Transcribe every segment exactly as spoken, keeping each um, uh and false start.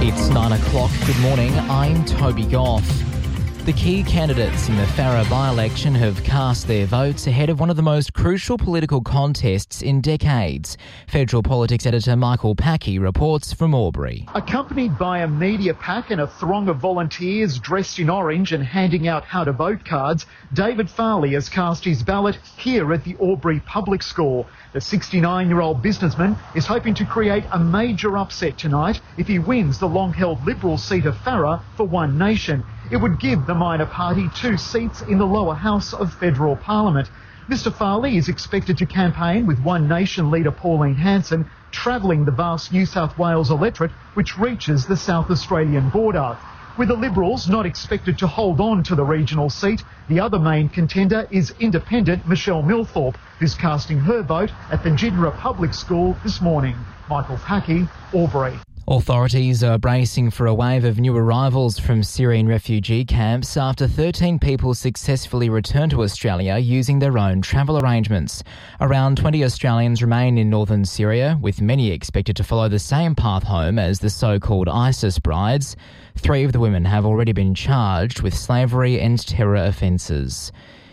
It's nine o'clock. Good morning. I'm Toby Goff. The key candidates in the Farrer by-election have cast their votes ahead of one of the most crucial political contests in decades. Federal politics editor Michael Packey reports from Albury. Accompanied by a media pack and a throng of volunteers dressed in orange and handing out how-to-vote cards, David Farley has cast his ballot here at the Albury Public School. The sixty-nine-year-old businessman is hoping to create a major upset tonight if he wins the long-held Liberal seat of Farrer for One Nation. It would give the minor party two seats in the lower house of federal parliament. Mister Farley is expected to campaign with One Nation leader Pauline Hanson, travelling the vast New South Wales electorate which reaches the South Australian border. With the Liberals not expected to hold on to the regional seat, the other main contender is independent Michelle Milthorpe, who's casting her vote at the Ginra Public School this morning. Michael Packey, Albury. Authorities are bracing for a wave of new arrivals from Syrian refugee camps after thirteen people successfully returned to Australia using their own travel arrangements. Around twenty Australians remain in northern Syria, with many expected to follow the same path home as the so-called ISIS brides. Three of the women have already been charged with slavery and terror offences.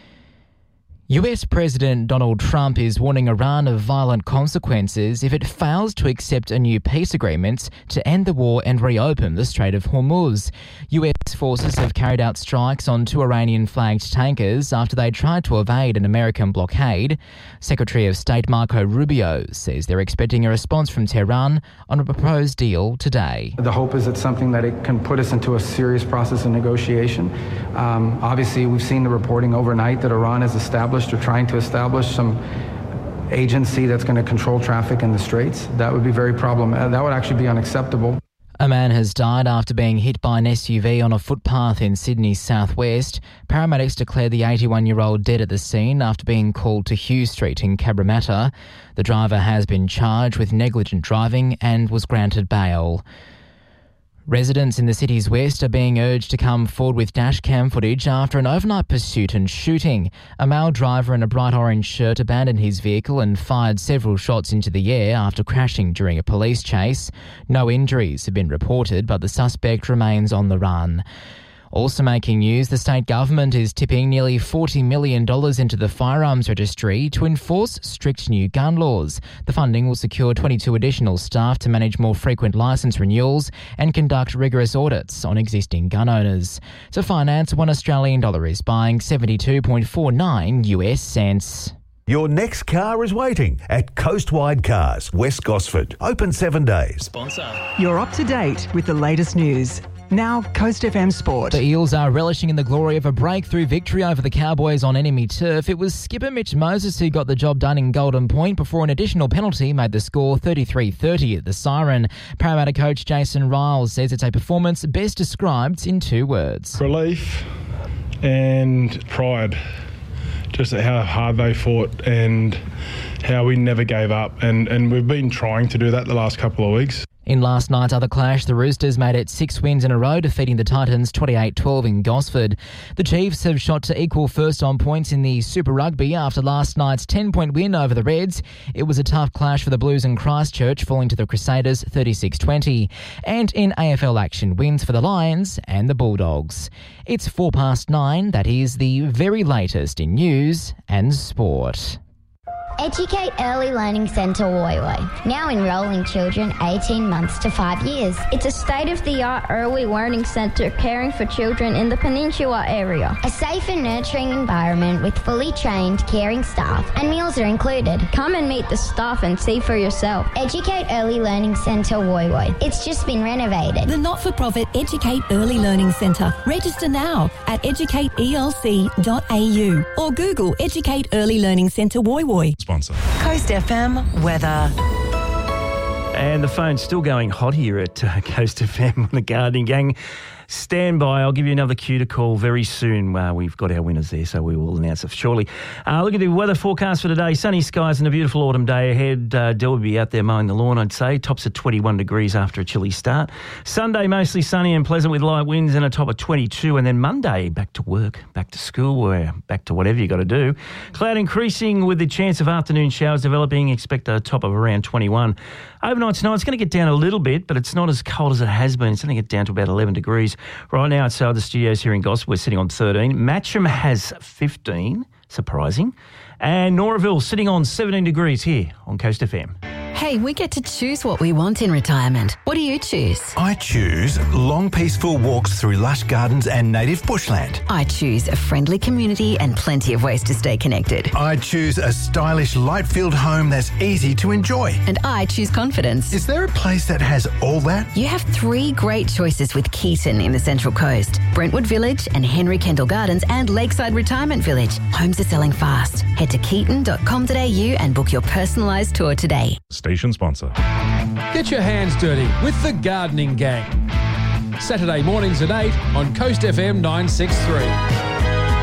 U S President Donald Trump is warning Iran of violent consequences if it fails to accept a new peace agreement to end the war and reopen the Strait of Hormuz. U S forces have carried out strikes on two Iranian-flagged tankers after they tried to evade an American blockade. Secretary of State Marco Rubio says they're expecting a response from Tehran on a proposed deal today. The hope is it's something that it can put us into a serious process of negotiation. Um, obviously, we've seen the reporting overnight that Iran has established or trying to establish some agency that's going to control traffic in the Straits. That would be very problematic. That would actually be unacceptable. A man has died after being hit by an S U V on a footpath in Sydney's southwest. Paramedics declared the eighty-one-year-old dead at the scene after being called to Hughes Street in Cabramatta. The driver has been charged with negligent driving and was granted bail. Residents in the city's west are being urged to come forward with dashcam footage after an overnight pursuit and shooting. A male driver in a bright orange shirt abandoned his vehicle and fired several shots into the air after crashing during a police chase. No injuries have been reported, but the suspect remains on the run. Also making news, the state government is tipping nearly forty million dollars into the firearms registry to enforce strict new gun laws. The funding will secure twenty-two additional staff to manage more frequent licence renewals and conduct rigorous audits on existing gun owners. To finance, one Australian dollar is buying seventy-two point four nine U S cents. Your next car is waiting at Coastwide Cars, West Gosford. Open seven days. Sponsor. You're up to date with the latest news. Now, Coast F M Sport. The Eels are relishing in the glory of a breakthrough victory over the Cowboys on enemy turf. It was skipper Mitch Moses who got the job done in Golden Point before an additional penalty made the score thirty-three thirty at the Siren. Parramatta coach Jason Riles says it's a performance best described in two words. Relief and pride. Just how hard they fought and how we never gave up. And, and we've been trying to do that the last couple of weeks. In last night's other clash, the Roosters made it six wins in a row, defeating the Titans twenty-eight twelve in Gosford. The Chiefs have shot to equal first on points in the Super Rugby after last night's ten-point win over the Reds. It was a tough clash for the Blues and Christchurch, falling to the Crusaders thirty-six twenty. And in A F L action, wins for the Lions and the Bulldogs. It's four past nine. That is the very latest in news and sport. Educate Early Learning Centre Woy Woy, now enrolling children eighteen months to five years. It's a state-of-the-art early learning centre caring for children in the Peninsula area. A safe and nurturing environment with fully trained, caring staff, and meals are included. Come and meet the staff and see for yourself. Educate Early Learning Centre Woy Woy. It's just been renovated. The not-for-profit Educate Early Learning Centre. Register now at educate E L C dot A U or Google Educate Early Learning Centre Woy Woy. Sponsor. Coast F M weather. And the phone's still going hot here at uh, Coast F M on the Gardening Gang. stand by. I'll give you another cue to call very soon. Uh, we've got our winners there, so we will announce it shortly. Uh, look at the weather forecast for today. Sunny skies and a beautiful autumn day ahead. Uh, Del will be out there mowing the lawn, I'd say. Tops at twenty-one degrees after a chilly start. Sunday, mostly sunny and pleasant with light winds and a top of twenty-two. And then Monday, back to work, back to school, or back to whatever you got to do. Cloud increasing with the chance of afternoon showers developing. Expect a top of around twenty-one. Overnight tonight, it's going to get down a little bit, but it's not as cold as it has been. It's going to get down to about eleven degrees. Right now outside the studios here in Gosford, we're sitting on thirteen. Matcham has fifteen, surprising. And Noraville sitting on seventeen degrees here on Coast F M. Hey, we get to choose what we want in retirement. What do you choose? I choose long, peaceful walks through lush gardens and native bushland. I choose a friendly community and plenty of ways to stay connected. I choose a stylish, light-filled home that's easy to enjoy. And I choose confidence. Is there a place that has all that? You have three great choices with Keaton in the Central Coast. Brentwood Village and Henry Kendall Gardens and Lakeside Retirement Village. Homes are selling fast. Head to keaton dot com dot a u and book your personalised tour today. Station sponsor. Get your hands dirty with the Gardening Gang. Saturday mornings at eight on Coast F M nine six three.